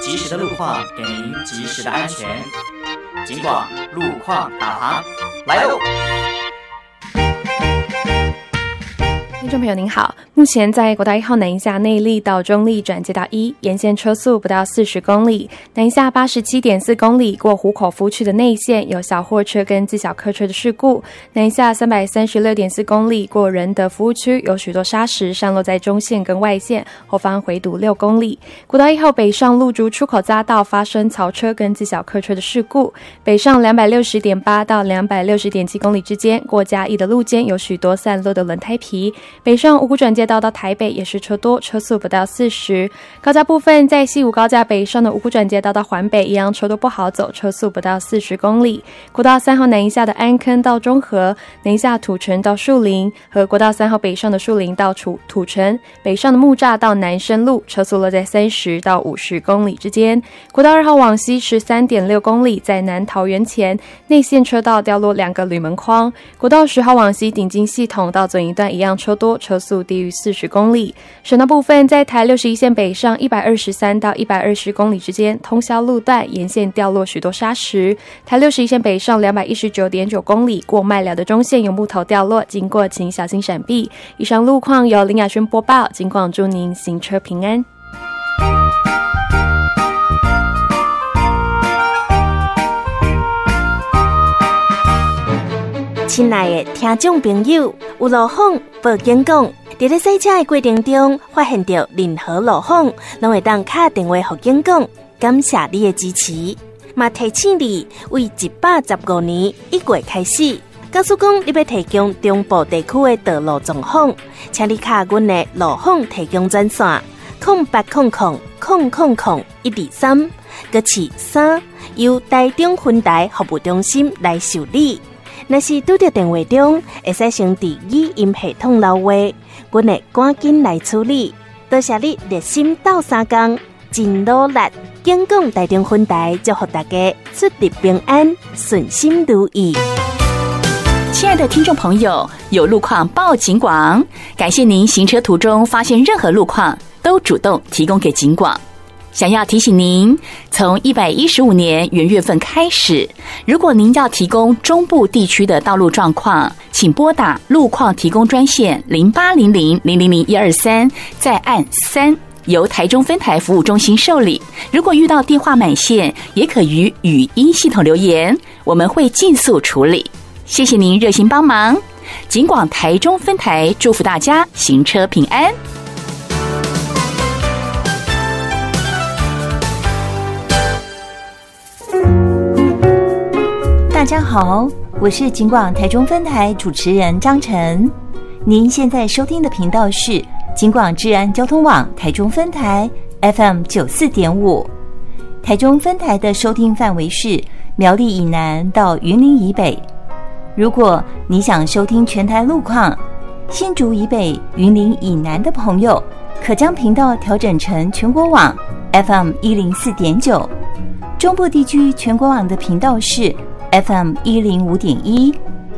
及时的路况，给您及时的安全。警广路况导航来喽！ 听众朋友您好，目前在国道1号南一下内壢到中壢转接道1沿线车速不到40公里，南一下87.4公里过湖口服务区的内线有小货车跟自小客车的事故，南一下336.4公里过仁德服务区有许多砂石散落在中线跟外线，后方回堵6公里。国道1号北上路竹出口匝道发生槽车跟自小客车的事故，北上260.8到260.7公里之间过嘉义的路肩有许多散落的轮胎皮，北上五股转接道到台北也是车多，车速不到40。高架部分在西武高架北上的五股转接道到环北一样车多不好走，车速不到40公里。国道3号南一下的安坑到中和，南一下土城到树林，和国道3号北上的树林到土城，北上的木栅到南深路，车速落在30到50公里之间。国道2号往西13.6公里，在南桃园前内线车道掉落2个铝门框。国道10号往西顶金系统到准一段一样车多，车速低于40公里。省道部分在台61线北上123到120公里之间，通霄路段沿线掉落许多砂石。台61线北上219.9公里过麦寮的中线有木头掉落，经过请小心闪避。以上路况由林雅轩播报，警广祝您行车平安。 亲爱的听众朋友，有路况报警讲，在咧赛车的过程中发现到任何路况，拢会当打电话给警讲，感谢你的支持。嘛提醒你，为115年1月开始，假使讲你要提供中部地区的道路状况，请你卡阮的路况提供专线0800000123，搁是3，由台中分台服务中心来受理。若是拄到电话中，会使先伫语音系统留话，阮会赶紧来处理。多谢你热心斗3工，真努力。警广台中分台祝福大家出入平安，顺心如意。 亲爱的听众朋友，有路况报警广，感谢您行车途中发现任何路况都主动提供给警广。想要提醒您，从115年元月份开始，如果您要提供中部地区的道路状况，请拨打路况提供专线0800000123，再按3，由台中分台服务中心受理。如果遇到电话满线，也可于语音系统留言，我们会尽速处理。谢谢您热心帮忙，警广台中分台祝福大家行车平安。 大家好，我是警广台中分台主持人张晨。您现在收听的频道是警广治安交通网台中分台 FM 94.5。台中分台的收听范围是苗栗以南到云林以北。如果你想收听全台路况，新竹以北、云林以南的朋友，可将频道调整成全国网 FM 104.9。中部地区全国网的频道是FM 105.1，